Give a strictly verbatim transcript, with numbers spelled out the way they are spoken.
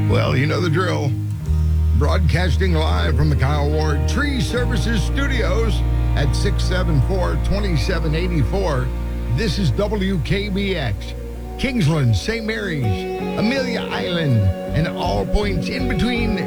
Well, you know the drill. Broadcasting live from the Kyle Ward Tree Services Studios at six seven four, two seven eight four. This is W K B X, Kingsland, Saint Mary's, Amelia Island, and all points in between